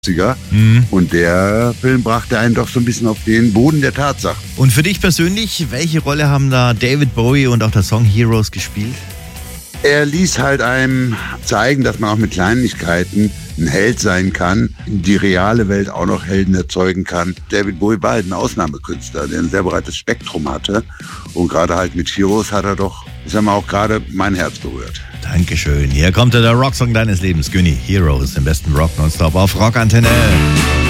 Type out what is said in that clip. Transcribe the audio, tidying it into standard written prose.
Und der Film brachte einen doch so ein bisschen auf den Boden der Tatsachen. Und für dich persönlich, welche Rolle haben da David Bowie und auch der Song Heroes gespielt? Er ließ halt einem zeigen, dass man auch mit Kleinigkeiten ein Held sein kann, in die reale Welt auch noch Helden erzeugen kann. David Bowie war halt ein Ausnahmekünstler, der ein sehr breites Spektrum hatte. Und gerade halt mit Heroes hat er doch, ich sag mal, auch gerade mein Herz berührt. Dankeschön. Hier kommt der Rocksong deines Lebens, Günni. Heroes, im besten Rock nonstop auf Rockantenne.